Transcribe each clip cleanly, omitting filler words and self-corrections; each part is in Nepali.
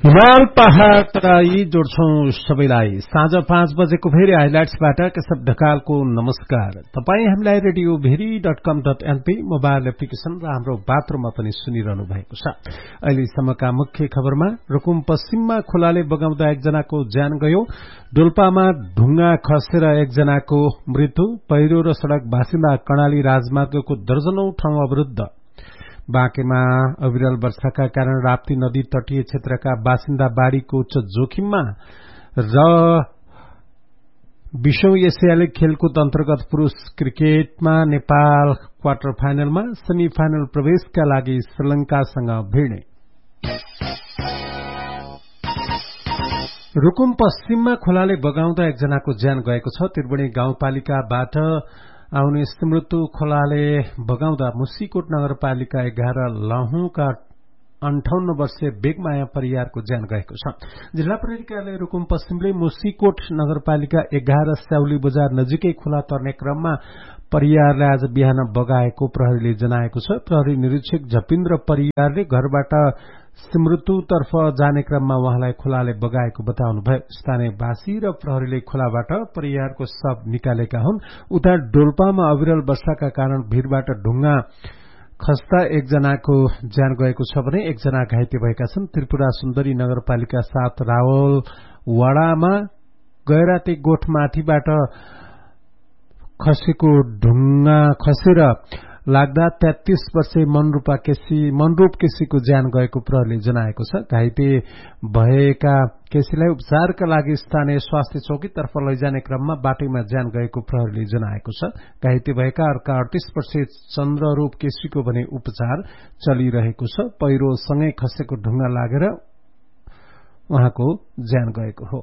हिमाल पहाड़ तराई जोड्छौं सबैलाई। साँझ 5 बजेको भेरी हाइलाइट्सबाट केशव ढकालको नमस्कार। तपाई हामीलाई रेडियो भेरी.com.np मोबाइल एप्लिकेशन र हाम्रो बाथरूममा पनि सुनिरहनु भएको छ। अहिलेसम्मका मुख्य खबरमा रुकुम पश्चिममा खोलाले बगाउँदा एकजनाको ज्यान गयो, डोल्पामा ढुङ्गा खसेर एकजनाको मृत्यु, पहिरो र सड़क बासिन्दा कर्णाली राजमार्गको दर्जनौं ठाउँ अवरुद्ध, बाँकेमा अविरल वर्षाका कारण राप्ती नदी तटीय क्षेत्रका बासिन्दा बाढ़ीको उच्च जोखिममा र 20औं एशियाली खेलकुद अन्तर्गत पुरूष क्रिकेटमा नेपाल क्वार्टर फाइनलमा, सेमी फाइनल प्रवेशका लागि श्रीलंकासँग भिड्ने। रुकुम पश्चिममा खोलाले बगाउँदा एकजनाको ज्यान गएको छ। त्रिवेणी गाउँपालिकाबाट आउने मृत्यु खोलाले बगाउँदा मुसीकोट नगरपालिका 11 लहुका 58 वर्षीय बेगमाया परियारको ज्यान गएको छ। जिल्ला प्रहरी कार्यालय रुकुम पश्चिमले मुसीकोट नगरपालिका 11 स्याउली बजार नजिकै खोला तर्ने क्रममा परियारलाई आज बिहान बगाएको प्रहरीले जनाएको छ। प्रहरी निरीक्षक झपिन्द्र परियारले घरबाट मृत्युतर्फ जाने क्रममा उहाँलाई खोलाले बगाएको बताउनुभयो। स्थानीयवासी र प्रहरीले खोलाबाट परियारको शव निकालेका हुन्। उता डोल्पामा अविरल वर्षाका कारण भीरबाट ढुङ्गा खस्दा एकजनाको ज्यान गएको छ भने एकजना घाइते भएका छन्। त्रिपुरा सुन्दरी नगरपालिका 7 रावलवाडामा गैराती गोठमाथिबाट खसेको ढुङ्गा खसेर लाग्दा 33 वर्षीय मनरूप केसीको ज्यान गएको प्रहरीले जनाएको छ। घाइते भएका केसीलाई उपचारका लागि स्थानीय स्वास्थ्य चौकीतर्फ लैजाने क्रममा बाटैमा ज्यान गएको प्रहरीले जनाएको छ। घाइते भएका अर्का 38 वर्षीय चन्द्ररूप केसीको भने उपचार चलिरहेको छ। पहिरोसँगै खसेको ढुङ्गा लागेर उहाँको ज्यान गएको हो।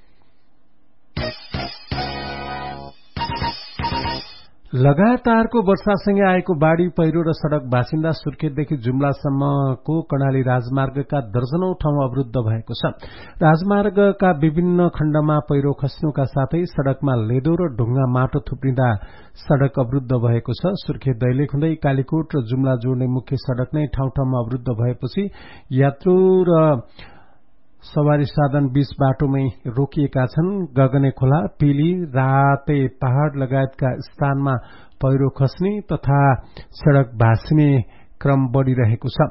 लगातारको वर्षासँगै आएको बाढ़ी पहिरो र सड़क बासिन्दा सुर्खेतदेखि जुम्लासम्मको कर्णाली राजमार्गका दर्जनौं ठाउँ अवरुद्ध भएको छ। राजमार्गका विभिन्न खण्डमा पहिरो खस्नुका साथै सड़कमा लेदो र ढुङ्गा माटो थुप्रिँदा सड़क अवरुद्ध भएको छ। सुर्खेत दैलेख हुँदै कालीकोट र जुम्ला जोड्ने मुख्य सड़क नै ठाउँ ठाउँमा अवरुद्ध भएपछि यात्रु र सवारी साधन बीच बाटोमै रोकिएका छन्। गगने खोला, पिली, राते पहाड़ लगायतका स्थानमा पहिरो खस्ने तथा सड़क भासिने क्रम बढ़िरहेको छ।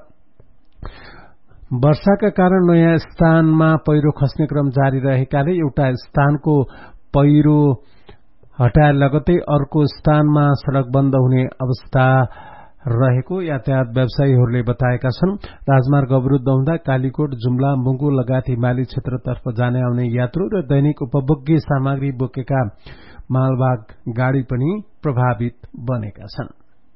वर्षाका कारण नयाँ स्थानमा पहिरो खस्ने क्रम जारी रहेकाले एउटा स्थानको पहिरो हटाए लगतै अर्को स्थानमा सड़क बन्द हुने अवस्था रहेको यातायात व्यवसायीहरूले बताएका छन्। राजमार्ग अवरुद्ध हुँदा कालीकोट, जुम्ला, मुंगु लगायत हिमाली क्षेत्रतर्फ जाने आउने यात्रु र दैनिक उपभोग्य सामग्री बोकेका मालवाहक गाड़ी पनि प्रभावित बनेका छन्।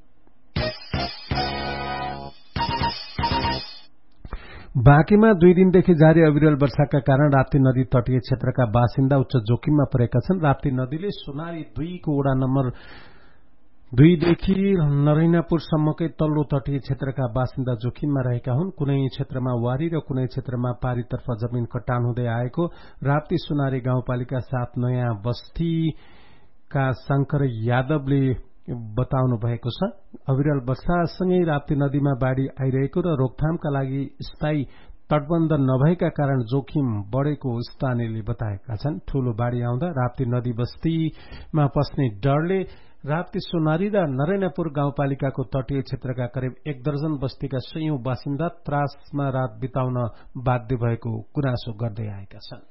बाँकेमा 2 दिनदेखि जारी अविरल वर्षाका कारण राप्ती नदी तटीय क्षेत्रका बासिन्दा उच्च जोखिममा परेका छन्। राप्ती नदीले सोनारी 2 को वडा नम्बर 2 देखि नरैनापुरसम्मकै तल्लो तटीय क्षेत्रका बासिन्दा जोखिममा रहेका हुन्। कुनै क्षेत्रमा वारी र कुनै क्षेत्रमा पारीतर्फ जमिन कटान हुँदै आएको राप्ती सोनारी गाउँपालिका 7 नयाँ बस्तीका शंकर यादवले बताउनु भएको छ। अविरल वर्षासँगै राप्ती नदीमा बाढ़ी आइरहेको र रोकथामका लागि स्थायी तटबन्ध नभएका कारण जोखिम बढ़ेको स्थानीयले बताएका छन्। ठूलो बाढ़ी आउँदा राप्ती नदी बस्तीमा पस्ने डरले राप्ती सोनारी र नरैनापुर गाउँपालिकाको तटीय क्षेत्रका करिब 1 दर्जन बस्तीका सयौं बासिन्दा त्रासमा रात बिताउन बाध्य भएको गुनासो गर्दै आएका छन्।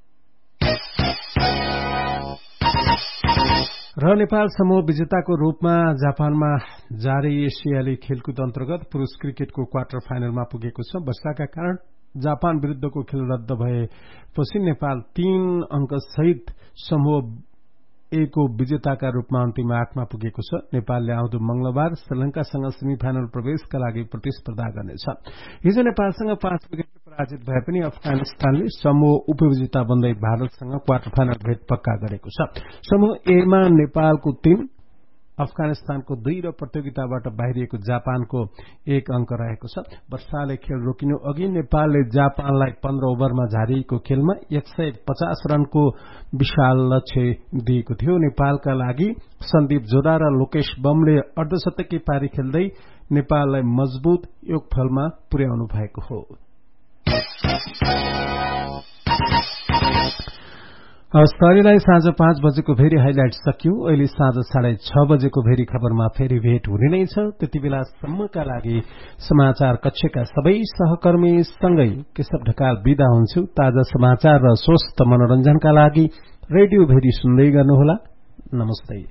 र नेपाल समूह विजेताको रूपमा जापानमा जारी एसियाली खेलकुद अन्तर्गत पुरूष क्रिकेटको क्वार्टर फाइनलमा पुगेको छ। वर्षाका कारण जापान विरूद्धको खेल रद्द भएपछि नेपाल 3 अंक सहित समूह A को विजेताका रूपमा अन्तिम 8 मा पुगेको छ। नेपालले आउँदो मंगलबार श्रीलंकासँग सेमी फाइनल प्रवेशका लागि प्रतिस्पर्धा गर्नेछ। हिजो नेपालसँग 5 विकेटले पराजित भए पनि अफगानिस्तानले समूह उपविजेता बन्दै भारतसँग क्वार्टर फाइनल भेट पक्का गरेको छ। समूह A मा नेपालको 3, अफगानिस्तानको 2 र प्रतियोगिताबाट बाहिरिएको जापानको 1 अंक रहेको छ। वर्षाले खेल रोकिनु अघि नेपालले जापानलाई 15 ओभरमा झारिएको खेलमा 150 रनको विशाल लक्ष्य दिएको थियो। नेपालका लागि सन्दीप जोधा र लोकेश बमले अर्धशतकी पारी खेल्दै नेपाललाई मजबुत योगफलमा पुर्याउनु भएको हो। स्तरीलाई साँझ 5 बजेको भेरी हाइलाइट सकियो। अहिले साँझ 6:30 बजेको भेरी खबरमा फेरि भेट हुने नै छ। त्यति बेलासम्मका लागि समाचार कक्षका सबै सहकर्मी सँगै केशव ढकाल बिदा हुन्छु। ताजा समाचार र स्वस्थ मनोरञ्जनका लागि रेडियो भेरी सुन्दै गर्नुहोला। नमस्ते।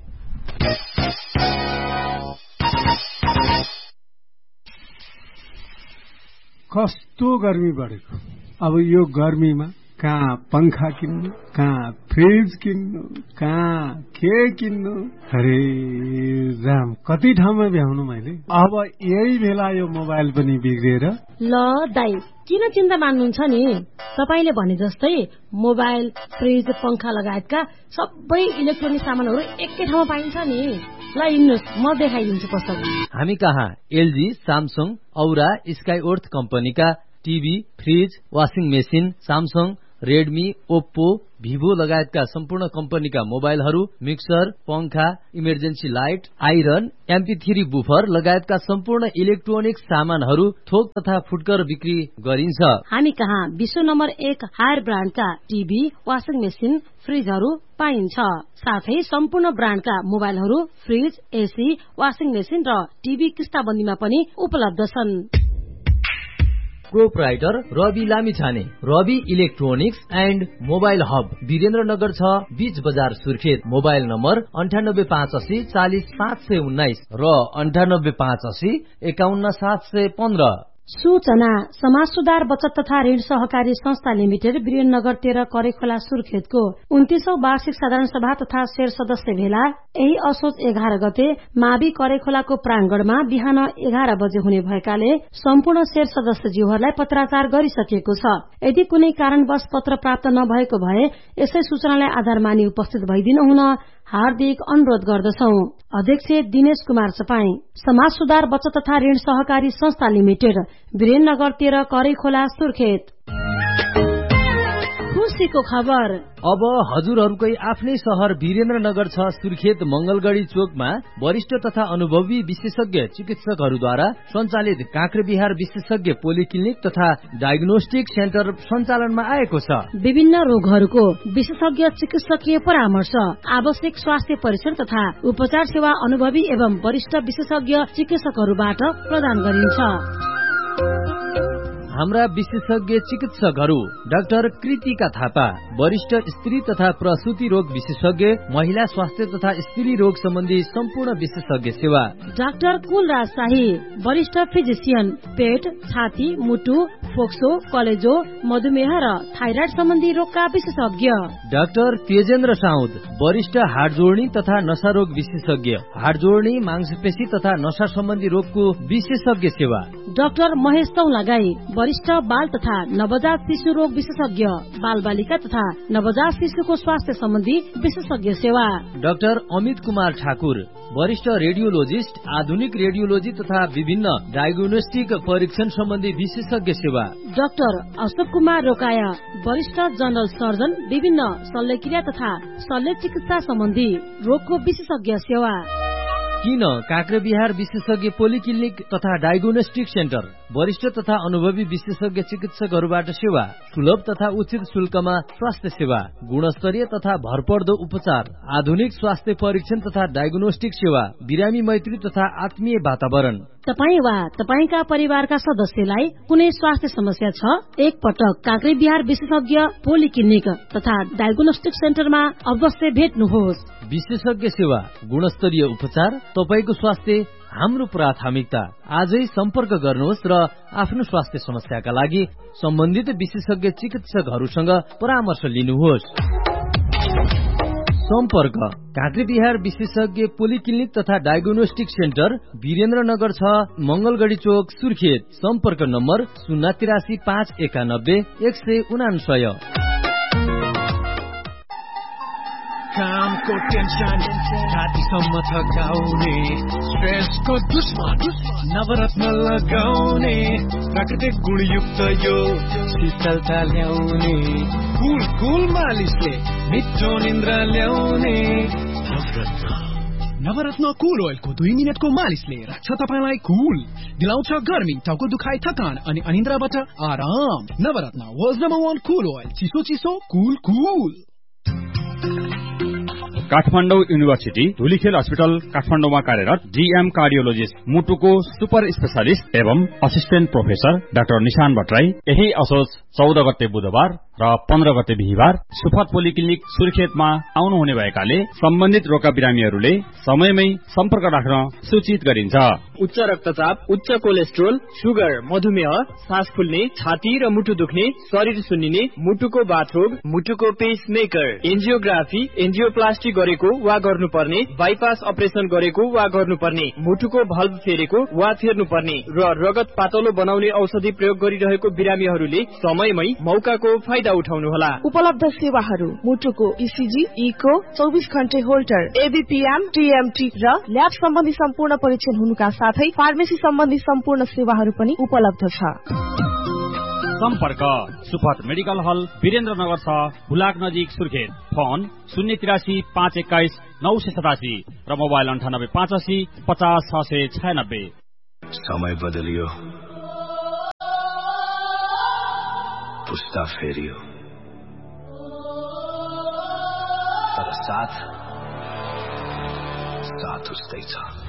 कस्तो गर्मी बढेको। अब यो गर्मीमा कहाँ पंखा किन्नु, कहाँ फ्रिज किन्नु, कहाँ के किन्नु। अरे राम, कति ठाउँमा भ्याउनु मैले। अब यही बेला यो मोबाइल पनि बिग्रेर। ल दाइ, किन चिन्ता मान्नुहुन्छ नि? तपाईले भने जस्तै मोबाइल, फ्रिज, पंखा लगायतका सबै इलेक्ट्रोनिक सामानहरू एकै ठाउँमा पाइन्छ नि। ल हिँड्नुस्, म देखाइदिन्छु पसल। हामी कहाँ एलजी, सैमसंग, औरा, स्काईवर्थ कम्पनीका TV, fridge, washing machine, Samsung, Redmi, Oppo, Vivo लगायतका सम्पूर्ण कम्पनीका मोबाइलहरू, मिक्सर, पंखा, emergency light, iron, MP3 buffer लगायतका सम्पूर्ण इलेक्ट्रोनिक सामानहरू थोक तथा फुटकर बिक्री गरिन्छ। हामी कहाँ विश्व number 1 higher ब्रान्डका TV, washing machine, फ्रिजहरू पाइन्छ। साथै सम्पूर्ण ब्रान्डका मोबाइलहरू, फ्रिज, एसी, वाशिङ मेसिन र टिभी किस्ताबन्दीमा पनि उपलब्ध छन्। Proprietor Rabi Lamichhane, Rabi electronics and mobile hub, Birendranagar 6, बीच बजार सुर्खेत। मोबाइल नम्बर 9858 40 719 र 9858 51 715। सूचना समाज सुधार बचत तथा ऋण सहकारी संस्था लिमिटेड वीरेन्द्रनगर 13 करेखोला सुर्खेतको 29औं वार्षिक साधारण सभा तथा शेर सदस्य भेला यही असोज 11 गते मावि करेखोलाको प्रांगणमा बिहान 11 बजे हुने भएकाले सम्पूर्ण शेर सदस्यज्यूहरूलाई पत्राचार गरिसकिएको छ। यदि कुनै कारणवश पत्र प्राप्त नभएको भए यसै सूचनालाई आधार मानि उपस्थित भइदिनु हुन हार्दिक अनुरोध गर्दछौ। अध्यक्ष दिनेश कुमार चपाई, समाज सुधार बचत तथा ऋण सहकारी संस्था लिमिटेड, वीरेन्द्रनगर 13 करेखोला सुर्खेत। खुशीको खबर। अब हजुरहरूकै आफ्नै शहर वीरेन्द्रनगर 6 सुर्खेत मंगलगढ़ी चोकमा वरिष्ठ तथा अनुभवी विशेषज्ञ चिकित्सकहरूद्वारा सञ्चालित काँक्रेबिहार विशेषज्ञ पोलिक्लिनिक तथा डायग्नोस्टिक सेन्टर सञ्चालनमा आएको छ। विभिन्न रोगहरूको विशेषज्ञ चिकित्सकीय परामर्श, आवश्यक स्वास्थ्य परीक्षण तथा उपचार सेवा अनुभवी एवं वरिष्ठ विशेषज्ञ चिकित्सकहरूबाट प्रदान गरिन्छ। हाम्रा विशेषज्ञ चिकित्सकहरू डाक्टर कृतिका थापा, वरिष्ठ स्त्री तथा प्रसूति रोग विशेषज्ञ, महिला स्वास्थ्य तथा स्त्री रोग सम्बन्धी सम्पूर्ण विशेषज्ञ सेवा। डाक्टर कुलराज शाही, वरिष्ठ फिजिशियन, पेट, छाती, मुटु, फोक्सो, कलेजो, मधुमेह र थाइराइड सम्बन्धी रोगका विशेषज्ञ। डाक्टर तेजेन्द्र साउद, वरिष्ठ हाड जोड्नी तथा नशा रोग विशेषज्ञ, हाड जोड्नी, मांसपेशी तथा नशा सम्बन्धी रोगको विशेषज्ञ सेवा। डाक्टर महेश चौलागाई, वरिष्ठ बाल तथा नवजात शिशु रोग विशेषज्ञ, बाल बालिका तथा नवजात शिशुको स्वास्थ्य सम्बन्धी विशेषज्ञ सेवा। डाक्टर अमित कुमार ठाकुर, वरिष्ठ रेडियोलोजिस्ट, आधुनिक रेडियोलोजी तथा विभिन्न डायग्नोस्टिक परीक्षण सम्बन्धी विशेषज्ञ सेवा। डाक्टर अशोक कुमार रोकाया, वरिष्ठ जनरल सर्जन, विभिन्न शल्यक्रिया तथा शल्य चिकित्सा सम्बन्धी रोगको विशेषज्ञ सेवा। किन काँक्रेबिहार विशेषज्ञ पोलिक्लिनिक तथा डायग्नोस्टिक सेन्टर, वरिष्ठ तथा अनुभवी विशेषज्ञ चिकित्सकहरूबाट सेवा, सुलभ तथा उचित शुल्कमा स्वास्थ्य सेवा, गुणस्तरीय तथा भरपर्दो उपचार, आधुनिक स्वास्थ्य परीक्षण तथा डायग्नोस्टिक सेवा, बिरामी मैत्री तथा आत्मीय वातावरण। तपाई वा तपाईका परिवारका सदस्यलाई कुनै स्वास्थ्य समस्या छ, एक पटक काँक्रेबिहार विशेषज्ञ पोलिक्लिनिक तथा डायग्नोस्टिक सेन्टरमा अवश्य भेट्नुहोस्। विशेषज्ञ सेवा, गुणस्तरीय उपचार, तपाईको स्वास्थ्य हाम्रो प्राथमिकता। आजै सम्पर्क गर्नुहोस् र आफ्नो स्वास्थ्य समस्याका लागि सम्बन्धित विशेषज्ञ चिकित्सकहरूसँग परामर्श लिनुहोस्। सम्पर्क काँक्रेबिहार विशेषज्ञ पोलिक्लिनिक तथा डायग्नोस्टिक सेन्टर, वीरेन्द्रनगर 6, मंगलगढ़ी चोक, सुर्खेत। सम्पर्क नम्बर 083 591 199। कामको टेन्सन रातिसम्म थकाउने, स्ट्रेसको दुश्मन नवरत्न लगाउने, प्राकृतिक गुणयुक्त यो शीतलता ल्याउने, कुल मालिसले मिठो निन्द्रा ल्याउने, नवरत्न नवरत्न कुल ओइलको 2 मिनेटको मालिसले राख्छ तपाईलाई कुल, दिलाउँछ गर्मी, टाउको दुखाइ, थकान अनि अनिन्द्राबाट आराम। नवरत्न वर्ल्ड नम्बर 1 कुल ओइल, चिसो चिसो कुल कुल। काठमाडौँ युनिभर्सिटी धुलीखेल अस्पताल काठमाडौँमा कार्यरत जीएम कार्डियोलोजिस्ट मुटुको सुपर स्पेशलिस्ट एवं असिस्टेन्ट प्रोफेसर डाक्टर निशान भट्टराई यही असोज 14 गते बुधबार र 15 गते बिहीबार सुफत पोलिक्लिनिक सुर्खेतमा आउनुहुने भएकाले सम्बन्धित रोगका बिरामीहरूले समयमै सम्पर्क राख्न सूचित गरिन्छ। उच्च रक्तचाप, उच्च कोलेस्ट्रोल, सुगर, मधुमेह, सास फुल्ने, छाती र मुटु दुख्ने, शरीर सुन्निने, मुटुको बाथरोग, मुटुको पेसमेकर, एन्जियोग्राफी, एन्जियोप्लास्टी गरेको वा गर्नुपर्ने, बाइपास अपरेसन गरेको वा गर्नुपर्ने, मुटुको भल्भ फेरेको वा फेर्नुपर्ने र रगत पातलो बनाउने औषधि प्रयोग गरिरहेको बिरामीहरूले समयमै मौकाको फाइदा उठाउनुहोला। उपलब्ध सेवाहरू मुटुको इसिजी, इको, 24 घण्टे होल्टर, एबीपीएम, टीएमटी र ल्याब सम्बन्धी सम्पूर्ण परीक्षण हुनुका साथै फार्मेसी सम्बन्धी सम्पूर्ण सेवाहरू पनि उपलब्ध छ। सम्पर्क सुफत मेडिकल हल, वीरेन्द्रनगर 6, हुलाक नजिक, सुर्खेत। फोन 083 521 987 र मोबाइल 98 85 50 696। समय बदलियो, पुस्ता फेरियो, तर साथ उस्तै छ।